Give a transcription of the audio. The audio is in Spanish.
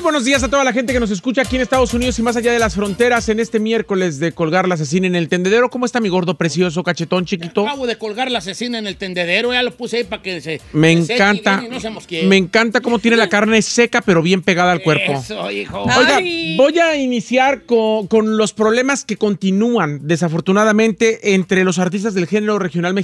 buenos días a toda la gente que nos escucha aquí en Estados Unidos y más allá de las fronteras en este miércoles de colgar la asesina en el tendedero. ¿Cómo está mi gordo precioso, cachetón, chiquito? Acabo de colgar la asesina en el tendedero, ya lo puse ahí para que se Me seque encanta, bien y no se mosquee. me encanta cómo tiene la carne seca pero bien pegada al cuerpo. Eso, hijo. Oiga, voy a iniciar con los problemas que continúan desafortunadamente entre los artistas del género regional mexicano.